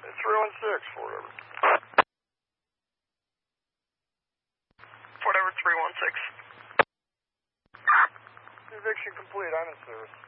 316, Fort Edward. Fort Edward 316. Eviction complete, I'm in service.